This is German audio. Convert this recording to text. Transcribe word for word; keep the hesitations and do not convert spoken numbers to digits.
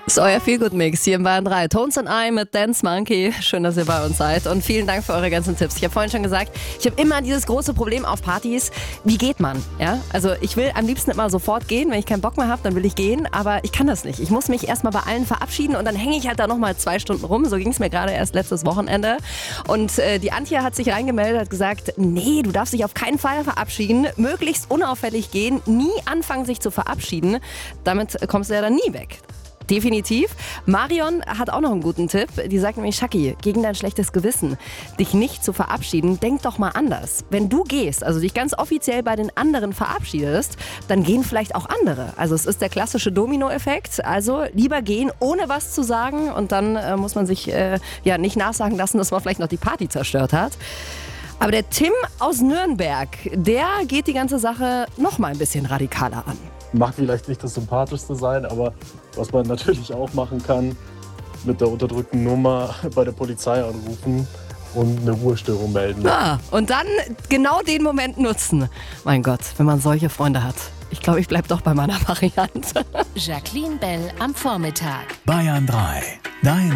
Das ist euer Feelgood-Mix hier im Bayern drei. Tones and I mit Dance Monkey. Schön, dass ihr bei uns seid und vielen Dank für eure ganzen Tipps. Ich habe vorhin schon gesagt, ich habe immer dieses große Problem auf Partys. Wie geht man? Ja? Also ich will am liebsten immer sofort gehen. Wenn ich keinen Bock mehr habe, dann will ich gehen. Aber ich kann das nicht. Ich muss mich erstmal bei allen verabschieden und dann hänge ich halt da nochmal zwei Stunden rum. So ging es mir gerade erst letztes Wochenende. Und äh, die Antje hat sich reingemeldet, hat gesagt, nee, du darfst dich auf keinen Fall verabschieden. Möglichst unauffällig gehen. Nie anfangen, sich zu verabschieden. Damit kommst du ja dann nie weg. Definitiv. Marion hat auch noch einen guten Tipp. Die sagt nämlich, Schacki, gegen dein schlechtes Gewissen, dich nicht zu verabschieden, denk doch mal anders. Wenn du gehst, also dich ganz offiziell bei den anderen verabschiedest, dann gehen vielleicht auch andere. Also es ist der klassische Dominoeffekt. Also lieber gehen, ohne was zu sagen und dann äh, muss man sich äh, ja nicht nachsagen lassen, dass man vielleicht noch die Party zerstört hat. Aber der Tim aus Nürnberg, der geht die ganze Sache noch mal ein bisschen radikaler an. Mag vielleicht nicht das Sympathischste sein, aber was man natürlich auch machen kann, mit der unterdrückten Nummer bei der Polizei anrufen und eine Ruhestörung melden. Ah, und dann genau den Moment nutzen. Mein Gott, wenn man solche Freunde hat. Ich glaube, ich bleibe doch bei meiner Variante. Jacqueline Bell am Vormittag. Bayern drei. Dein